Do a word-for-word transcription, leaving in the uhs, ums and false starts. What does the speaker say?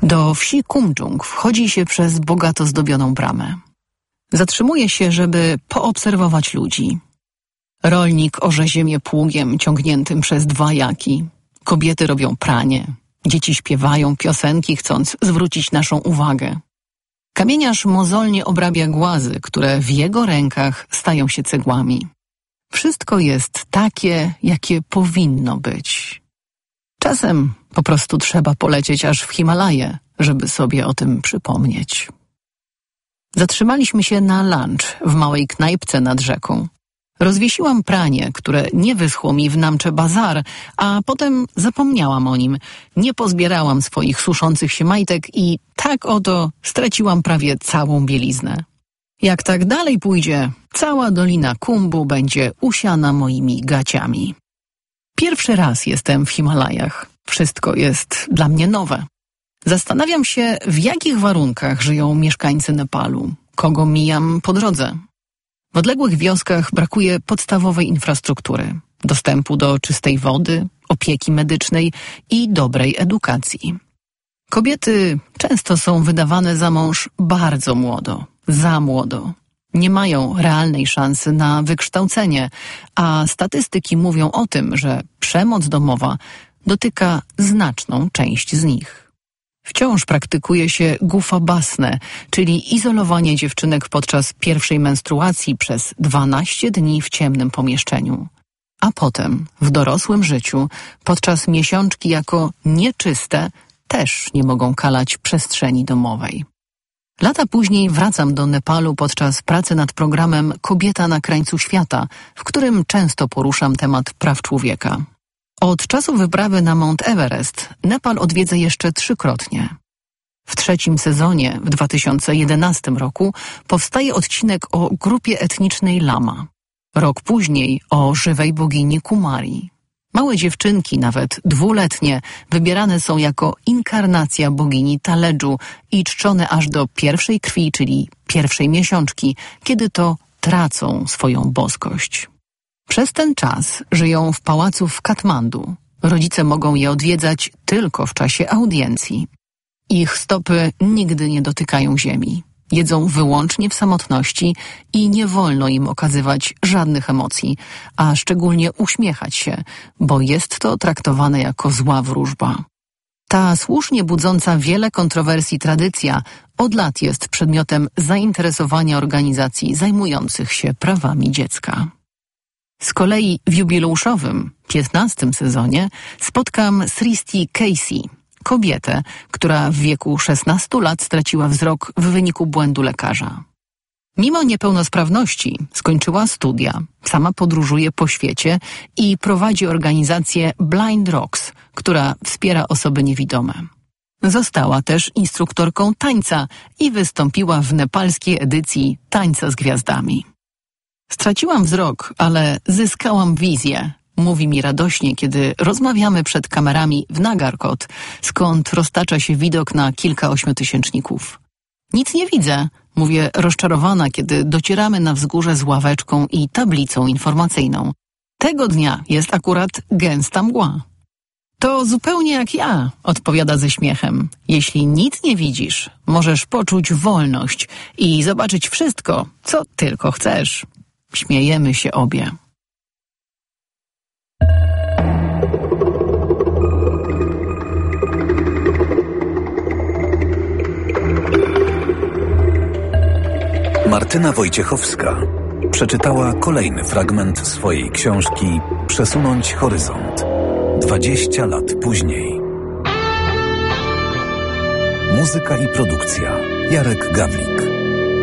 Do wsi Kumdżung wchodzi się przez bogato zdobioną bramę. Zatrzymuje się, żeby poobserwować ludzi. Rolnik orze ziemię pługiem ciągniętym przez dwa jaki. Kobiety robią pranie. Dzieci śpiewają piosenki, chcąc zwrócić naszą uwagę. Kamieniarz mozolnie obrabia głazy, które w jego rękach stają się cegłami. Wszystko jest takie, jakie powinno być. Czasem po prostu trzeba polecieć aż w Himalaje, żeby sobie o tym przypomnieć. Zatrzymaliśmy się na lunch w małej knajpce nad rzeką. Rozwiesiłam pranie, które nie wyschło mi w Namche Bazar, a potem zapomniałam o nim. Nie pozbierałam swoich suszących się majtek i tak oto straciłam prawie całą bieliznę. Jak tak dalej pójdzie, cała Dolina Khumbu będzie usiana moimi gaciami. Pierwszy raz jestem w Himalajach. Wszystko jest dla mnie nowe. Zastanawiam się, w jakich warunkach żyją mieszkańcy Nepalu, kogo mijam po drodze. W odległych wioskach brakuje podstawowej infrastruktury, dostępu do czystej wody, opieki medycznej i dobrej edukacji. Kobiety często są wydawane za mąż bardzo młodo, za młodo. Nie mają realnej szansy na wykształcenie, a statystyki mówią o tym, że przemoc domowa dotyka znaczną część z nich. Wciąż praktykuje się gufa basne, czyli izolowanie dziewczynek podczas pierwszej menstruacji przez dwanaście dni w ciemnym pomieszczeniu. A potem, w dorosłym życiu, podczas miesiączki jako nieczyste, też nie mogą kalać przestrzeni domowej. Lata później wracam do Nepalu podczas pracy nad programem Kobieta na krańcu świata, w którym często poruszam temat praw człowieka. Od czasu wyprawy na Mount Everest Nepal odwiedzę jeszcze trzykrotnie. W trzecim sezonie, w dwa tysiące jedenastym roku, powstaje odcinek o grupie etnicznej Lama. Rok później o żywej bogini Kumari. Małe dziewczynki, nawet dwuletnie, wybierane są jako inkarnacja bogini Taledżu i czczone aż do pierwszej krwi, czyli pierwszej miesiączki, kiedy to tracą swoją boskość. Przez ten czas żyją w pałacu w Katmandu. Rodzice mogą je odwiedzać tylko w czasie audiencji. Ich stopy nigdy nie dotykają ziemi. Jedzą wyłącznie w samotności i nie wolno im okazywać żadnych emocji, a szczególnie uśmiechać się, bo jest to traktowane jako zła wróżba. Ta słusznie budząca wiele kontrowersji tradycja od lat jest przedmiotem zainteresowania organizacji zajmujących się prawami dziecka. Z kolei w jubileuszowym, piętnastym sezonie spotkam Sristi Casey, kobietę, która w wieku szesnastu lat straciła wzrok w wyniku błędu lekarza. Mimo niepełnosprawności skończyła studia, sama podróżuje po świecie i prowadzi organizację Blind Rocks, która wspiera osoby niewidome. Została też instruktorką tańca i wystąpiła w nepalskiej edycji Tańca z Gwiazdami. Straciłam wzrok, ale zyskałam wizję, mówi mi radośnie, kiedy rozmawiamy przed kamerami w Nagarkot, skąd roztacza się widok na kilka ośmiotysięczników. Nic nie widzę, mówię rozczarowana, kiedy docieramy na wzgórze z ławeczką i tablicą informacyjną. Tego dnia jest akurat gęsta mgła. To zupełnie jak ja, odpowiada ze śmiechem. Jeśli nic nie widzisz, możesz poczuć wolność i zobaczyć wszystko, co tylko chcesz. Śmiejemy się obie. Martyna Wojciechowska przeczytała kolejny fragment swojej książki Przesunąć horyzont. Dwadzieścia lat później. Muzyka i produkcja Jarek Gawlik.